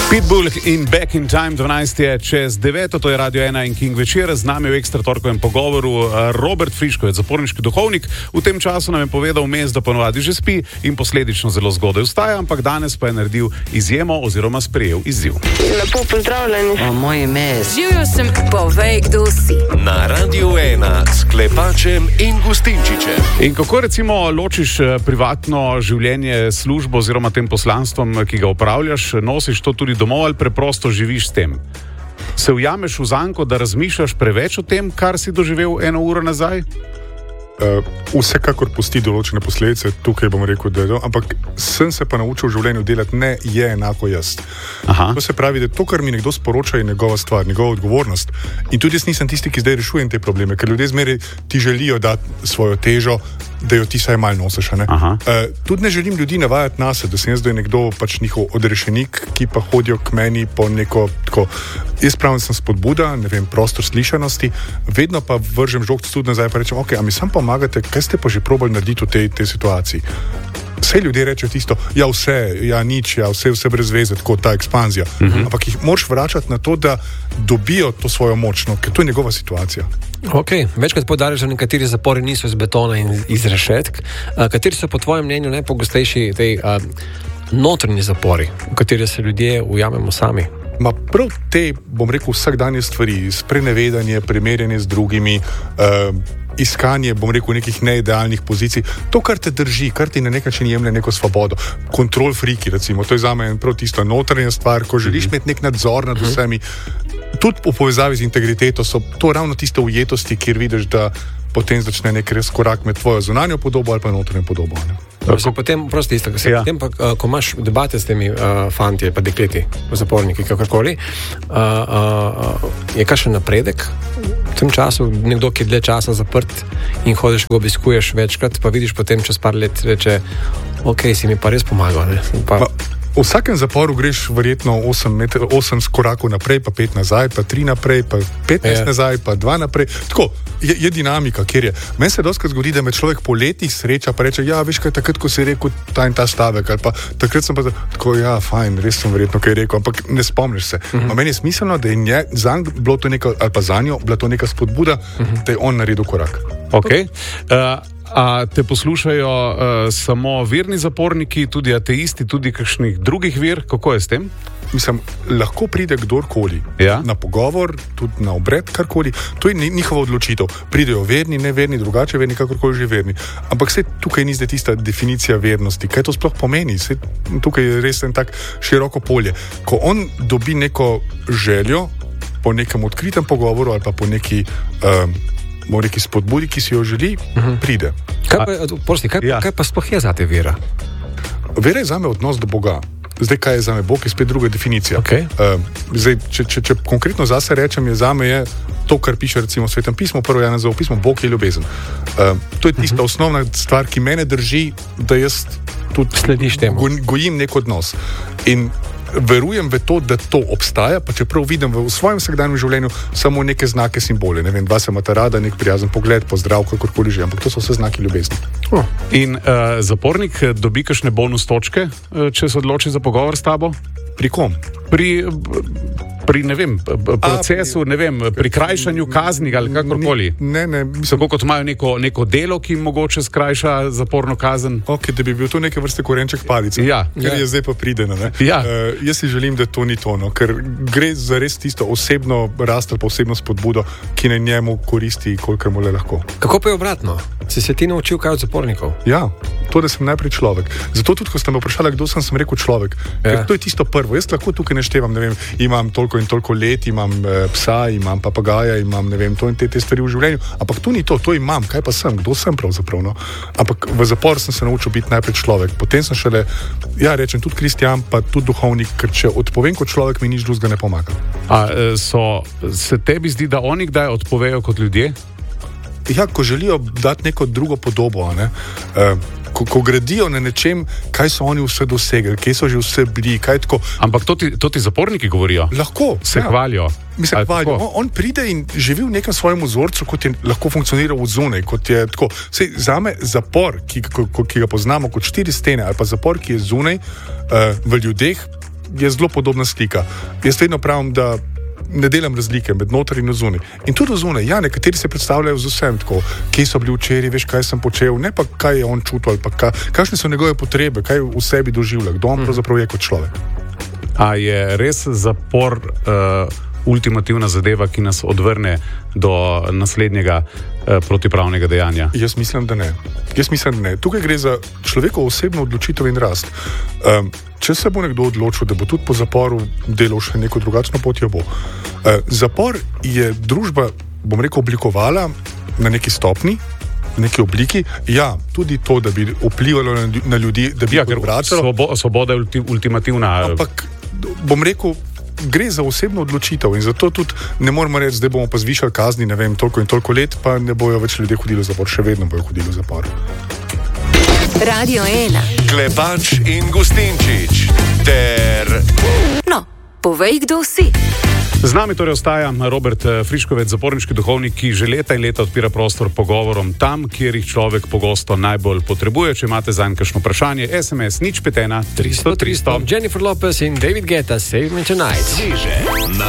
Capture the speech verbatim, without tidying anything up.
Pitbull in Back in Time, dvanajst je čez deveto, to je Radio ena in King večer. Z nami v ekstra torkovem pogovoru Robert Friško, je zaporniški duhovnik. V tem času nam je povedal vmes, da ponovadi že spi in posledično zelo zgodaj vstaja, ampak danes pa je naredil izjemo oziroma sprejel izziv. Lepo pozdravljeni. O, moje ime je... Živjo sem, povej, kdo si. Na Radio ena s Klepačem in Gustinčičem. In kako recimo ločiš privatno življenje, službo oziroma tem poslanstvom, ki ga upravljaš, nosiš to tudi domov ali preprosto živiš s tem? Se ujameš v zanko, da razmišljaš preveč o tem, kar si doživel eno uro nazaj? Uh, vsekakor pusti določene posledice, tukaj bom rekel, da je to, ampak sem se pa naučil v življenju delati, ne je enako jaz. Aha. To se pravi, da to, kar mi nekdo sporoča, je njegova stvar, njegova odgovornost. In tudi jaz nisem tisti, ki zdaj rešujem te probleme, ker ljudje zmeraj ti želijo dati svojo težo, da jo ti saj malo nosiš. Uh, tudi ne želim ljudi navajati na se, da sem jaz zdaj nekdo pač njihov odrešenik, ki pa hodijo k meni po neko tako. Jaz pravim, sem spodbuda, ne vem, prostor slišanosti, vedno pa vržem žogc tudi nazaj pa rečem, ok, a mi sam pomagate, kaj ste pa že probali narediti v tej, tej situaciji? Vse ljudje rečejo tisto, ja vse, ja nič, ja vse, vse brez veze, tako ta ekspanzija. Uh-huh. Ampak jih moraš vračati na to, da dobijo to svojo moč, no, ker to je njegova situacija. Ok, večkrat poudarjaš, da nekateri zapori niso iz betona in iz rešetk. Uh, kateri so po tvojem mnenju najpogostejši tej uh, notrni zapori, v kateri se ljudje ujamemo sami? Ma prav te, bom rekel, vsakdanje stvari, sprenevedanje, primerjanje z drugimi, uh, iskanje, bom rekel, nekih neidealnih pozicij, to, kar te drži, kar ti na nek način jemlje neko svobodo, kontrol friki, recimo, to je zame prav tista notranja stvar, ko želiš imeti nek nadzor nad vsemi, tudi v povezavi z integriteto so to ravno tiste ujetosti, kjer vidiš, da potem začne nek res korak med tvojo zunanjo podobo ali pa notranjo podobo. Ne? So potem, prosti isto, ko, ja. potem pa, ko imaš debate s temi uh, fanti pa dekleti, zaporniki, kakorkoli, uh, uh, je kakšen napredek v tem času, nekdo, ki je dlje časa zaprt in hodiš, ga obiskuješ večkrat, pa vidiš potem čez par let reče, ok, si mi pa res pomagal. Ne? Pa... Ma, v vsakem zaporu greš verjetno osem korakov naprej, pa pet nazaj, pa tri naprej, pa petnajst ja. nazaj, pa dva naprej. Tako, je, je dinamika, kjer je. Meni se dostakrat zgodi, da me človek po letih sreča, pa reče, ja, veš kaj, takrat, ko si rekel ta in ta stavek, ali pa takrat sem pa tako, ja, fajn, res sem verjetno kaj rekel, ampak ne spomniš se. Uh-huh. Meni je smiselno, da je nje, zanj bilo to neka, ali pa zanjo, bila to neka spodbuda, uh-huh. da je on naredil korak. Ok. Uh, A te poslušajo uh, samo verni zaporniki, tudi ateisti, tudi kakšnih drugih ver? Kako je s tem? Mislim, lahko pride kdorkoli ja? na pogovor, tudi na obred, karkoli. To je njihova odločitev. Pridejo verni, neverni, drugače verni, kakorkoli že verni. Ampak se tukaj ni zdaj tista definicija vernosti. Kaj to sploh pomeni? Se, tukaj je res en tak široko polje. Ko on dobi neko željo po nekem odkritem pogovoru ali pa po neki... Um, bo neki spodbudi, ki si jo želi, uh-huh. pride. Kaj pa, prosti, kaj, ja. kaj pa sploh je zate vera? Vera je zame odnos do Boga. Zdaj, kaj je zame Bog, je spet druga definicija. Okay. Uh, zdaj, če, če, če konkretno zase rečem, je zame je to, kar piše recimo v Svetem pismu, prvo Janezovo pismo, Bog je ljubezen. Uh, to je tista uh-huh. osnovna stvar, ki mene drži, da jaz tudi slediš temu. Go, gojim nek odnos. In verujem v to, da to obstaja, pa čeprav vidim v svojem vsakdanjem življenju samo neke znake, simbole. Ne vem, dva se imata rada, nek prijazen pogled, pozdrav, kakorkoli že, ampak to so vse znaki ljubezni. Oh. In uh, zapornik dobi kakšne bonus točke, uh, če se odloči za pogovor s tabo? Pri kom? Pri... pri, ne vem, procesu, ne vem, pri krajšanju kazni ali kakorkoli. Ne, ne, mislim... Tako kot imajo neko, neko delo, ki mogoče skrajša zaporno kazen. Ok, da bi bil to neke vrste korenček palice. Ja. Ker ja. je zdaj pa prideno, ne? Ja. Uh, jaz si želim, da to ni to, no? Ker gre za res tisto osebno rast ali pa osebno spodbudo, ki ne njemu koristi, kolikor mu le lahko. Kako pa je obratno? Si se ti naučil kaj od zapornikov? Ja, to, da sem najprej človek. Zato tudi, ko ste me vprašali, kdo sem, sem rekel človek. Ja. Ker to je tisto prvo. Jaz lahko tukaj neštevam, ne vem, imam toliko in toliko let, imam e, psa, imam papagaja, imam, ne vem, to in te, te stvari v življenju. Ampak to ni to, to imam. Kaj pa sem? Kdo sem pravzaprav? No? Ampak v zaporu sem se naučil biti najprej človek. Potem sem šele, ja, rečem, tudi kristjan, pa tudi duhovnik, ker če odpovem kot človek, mi nič drugega ne pomaga. A so, se tebi zdi, da oni kdaj odpovejo kot ljudje? Ja, ko želijo dati neko drugo podobo, ne? Uh, ko, ko gradijo na nečem, kaj so oni vse dosegli, kje so že vse bili, kaj tako. Ampak to ti, to ti zaporniki govorijo? Lahko. Se ja. hvalijo? Mi se hvalijo. On, on pride in živi v nekem svojem vzorcu, kot je lahko funkcioniral v zunaj, kot je tako. Sej, zame zapor, ki, ko, ki ga poznamo kot štiri stene, ali pa zapor, ki je zunaj, uh, v ljudeh, je zelo podobna slika. Jaz vedno pravim, da ne delam razlike med noter in zunaj. In tudi zunaj, ja, nekateri se predstavljajo z vsem tako, kje so bili včeraj, veš, kaj sem počel, ne pa kaj je on čutil, ali pa kaj, kakšne so njegove potrebe, kaj v sebi doživlja, kdo on pravzaprav je kot človek. A je res zapor uh, ultimativna zadeva, ki nas odvrne do naslednjega uh, protipravnega dejanja? Jaz mislim, da ne. Jaz mislim, da ne. Tukaj gre za človekovo osebno odločitev in rast. Um, če se bo nekdo odločil, da bo tudi po zaporu delal še neko drugačno pot, jo bo. Uh, zapor je družba, bom rekel, oblikovala na neki stopni, v neki obliki, ja, tudi to, da bi vplivalo na, na ljudi, da bi ja, ker svobo, svoboda je ulti, ultimativna. Ampak, bom rekel, gre za osebno odločitev in zato tudi ne moramo reči, da bomo pa zvišali kazni, ne vem, toliko in toliko let, pa ne bojo več ljudje hodili v zapor, še vedno bojo hodili v zapor. Radio ena. Klepač in Gustinčič ter... No, povej, kdo si. Z nami torej ostaja Robert Friškovec, zaporniški duhovnik, ki že leta in leta odpira prostor pogovorom tam, kjer jih človek pogosto najbolj potrebuje. Če imate zanj kakšno vprašanje, es em es nič pet ena tristo tristo. Jennifer Lopez in David Guetta, Save Me Tonight.